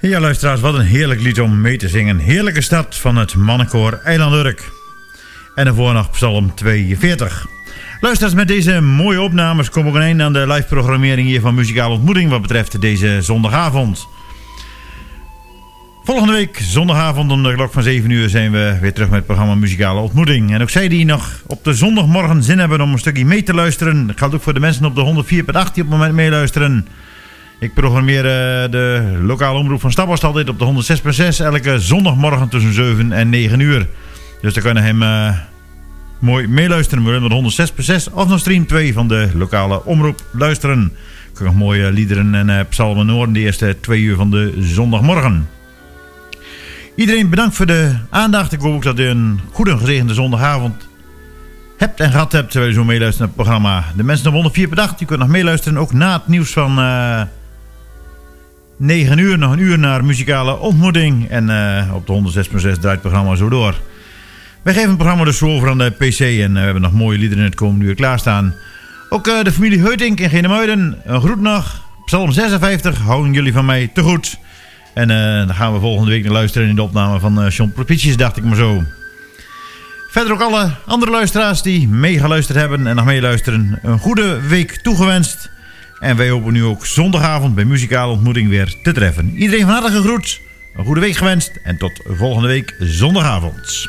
Ja, luisteraars, wat een heerlijk lied om mee te zingen. Heerlijke stad van het mannenkoor Eiland Urk. En daarvoor nog Psalm 42. Luisteraars, met deze mooie opnames kom ik een einde aan de live programmering hier van Muzikale Ontmoeting wat betreft deze zondagavond. Volgende week, zondagavond om de klok van 7 uur zijn we weer terug met het programma Muzikale Ontmoeting. En ook zij die nog op de zondagmorgen zin hebben om een stukje mee te luisteren. Dat geldt ook voor de mensen op de 104.8 die op het moment meeluisteren. Ik programmeer de lokale omroep van Staphorst altijd op de 106.6 elke zondagmorgen tussen 7 en 9 uur. Dus dan kunnen hem mooi meeluisteren. We hebben de 106.6 of nog stream 2 van de lokale omroep luisteren. Ik kan nog mooie liederen en psalmen horen de eerste 2 uur van de zondagmorgen. Iedereen bedankt voor de aandacht. Ik hoop ook dat u een goede en gezegende zondagavond hebt en gehad hebt terwijl u zo meeluistert naar het programma. De mensen op 104.8, die kunnen nog meeluisteren. Ook na het nieuws van 9 uur, nog een uur naar Muzikale Ontmoeting. En op de 106.6 draait het programma zo door. Wij geven het programma dus zo over aan de PC. En we hebben nog mooie liederen in het komende uur klaarstaan. Ook de familie Heutink in Genemuiden. Een groet nog. Psalm 56 houden jullie van mij te goed. En dan gaan we volgende week naar luisteren in de opname van John Propitius, dacht ik maar zo. Verder ook alle andere luisteraars die meegeluisterd hebben en nog meeluisteren. Een goede week toegewenst. En wij hopen nu ook zondagavond bij Muzikale Ontmoeting weer te treffen. Iedereen van harte gegroet. Een goede week gewenst. En tot volgende week zondagavond.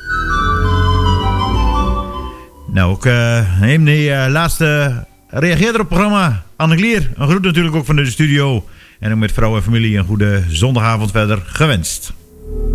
Nou, ook neem de laatste reageerder op het programma. Anne Glier, een groet natuurlijk ook van de studio. En ook met vrouw en familie een goede zondagavond verder gewenst.